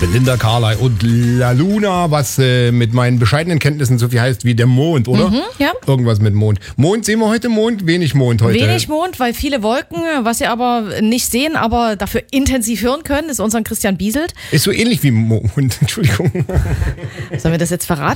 Belinda Carlisle und La Luna, was mit meinen bescheidenen Kenntnissen so viel heißt wie der Mond, oder? Ja. Irgendwas mit Mond. Mond, sehen wir heute Mond? Wenig Mond heute. Wenig Mond, weil viele Wolken, was Sie aber nicht sehen, aber dafür intensiv hören können, ist unser Christian Bieselt. Ist so ähnlich wie Mond, Entschuldigung. Sollen wir das jetzt verraten?